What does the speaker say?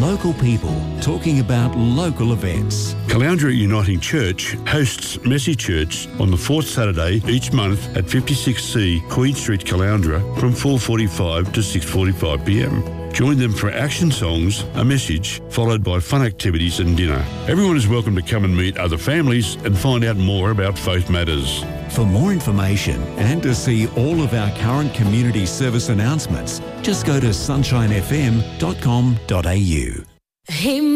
Local people talking about local events. Caloundra Uniting Church hosts Messy Church on the fourth Saturday each month at 56C Queen Street, Caloundra from 4:45 to 6:45pm. Join them for action songs, a message, followed by fun activities and dinner. Everyone is welcome to come and meet other families and find out more about Faith Matters. For more information and to see all of our current community service announcements, just go to sunshinefm.com.au. Hey,